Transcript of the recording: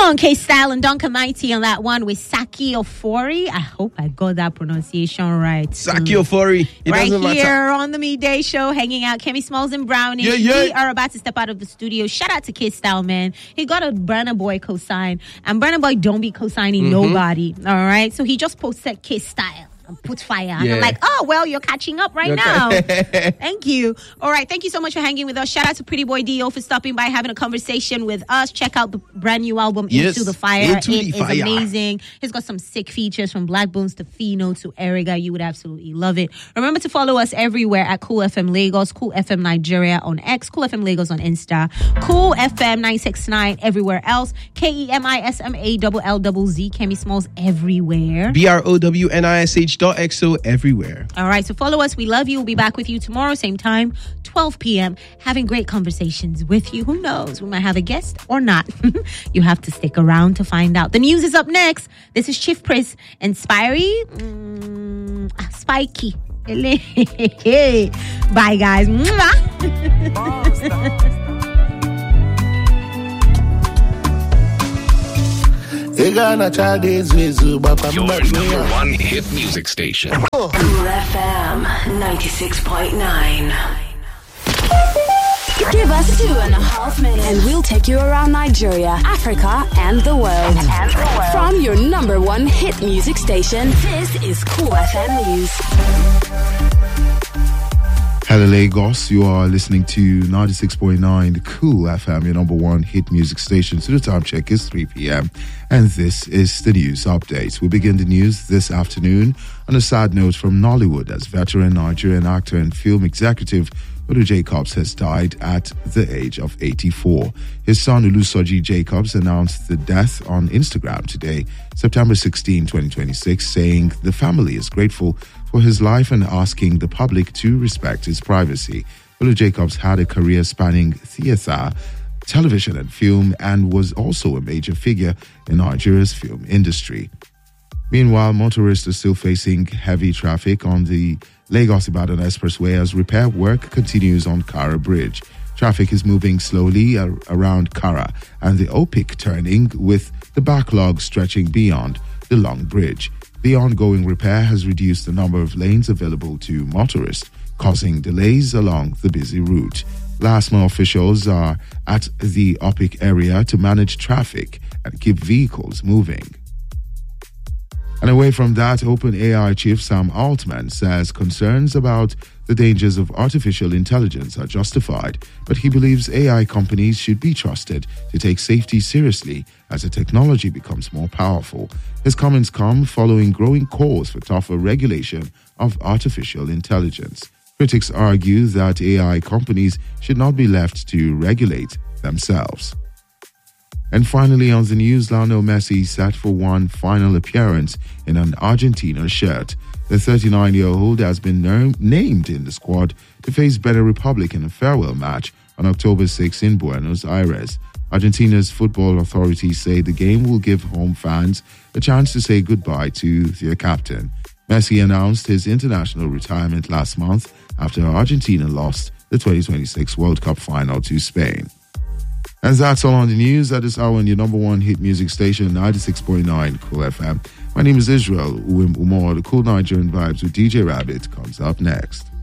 on, K-Style and Duncan Mighty on that one with Saki Ofori. I hope I got that pronunciation right. Saki Ofori. Right here on the Midday Show, hanging out. Kemi Smalls and Brownie. We are about to step out of the studio. Shout out to K-Style, man. He got a Burna Boy cosign. And Burna Boy don't be cosigning nobody. All right? So he just posted K-Style. And put fire. And I'm like, oh, well, you're catching up right now. Thank you. All right. Thank you so much for hanging with us. Shout out to Pretty Boy Dio for stopping by, having a conversation with us. Check out the brand new album, Into the Fire. It is amazing. He's got some sick features from Black Bones to Fino to Eriga. You would absolutely love it. Remember to follow us everywhere at Cool FM Lagos, Cool FM Nigeria on X, Cool FM Lagos on Insta, Cool FM 969 everywhere else, KEMISMALLZ, Kemi Smalls everywhere. BROWNISH.XO everywhere. All right, so follow us. We love you. We'll be back with you tomorrow, same time, 12 p.m., having great conversations with you. Who knows? We might have a guest or not. You have to stick around to find out. The news is up next. This is Chief Priest and Spiky. Bye, guys. Your number one hit music station. Cool FM 96.9. Give us 2.5 minutes and we'll take you around Nigeria, Africa, and the world. From your number one hit music station, this is Cool FM News. Hello Lagos, you are listening to 96.9 Cool FM, your number one hit music station. So the time check is 3 p.m. and this is the news update. We begin the news this afternoon on a sad note from Nollywood, as veteran Nigerian actor and film executive Olu Jacobs has died at the age of 84. His son Olusoji Jacobs announced the death on Instagram today, September 16, 2026, saying the family is grateful for his life and asking the public to respect his privacy. Olu Jacobs had a career spanning theatre, television and film, and was also a major figure in Nigeria's film industry. Meanwhile, motorists are still facing heavy traffic on the Lagos-Ibadan Expressway as repair work continues on Kara Bridge. Traffic is moving slowly around Kara and the Opik turning, with the backlog stretching beyond the Long Bridge. The ongoing repair has reduced the number of lanes available to motorists, causing delays along the busy route. LASMA officials are at the Opik area to manage traffic and keep vehicles moving. And away from that, OpenAI chief Sam Altman says concerns about the dangers of artificial intelligence are justified, but he believes AI companies should be trusted to take safety seriously as the technology becomes more powerful. His comments come following growing calls for tougher regulation of artificial intelligence. Critics argue that AI companies should not be left to regulate themselves. And finally, on the news, Lionel Messi set for one final appearance in an Argentina shirt. The 39-year-old has been named in the squad to face Benin Republic in a farewell match on October 6 in Buenos Aires. Argentina's football authorities say the game will give home fans a chance to say goodbye to their captain. Messi announced his international retirement last month after Argentina lost the 2026 World Cup final to Spain. And that's all on the news at this hour on your number one hit music station, 96.9 Cool FM. My name is Israel Uwim Umar. The Cool Nigerian Vibes with DJ Rabbit comes up next.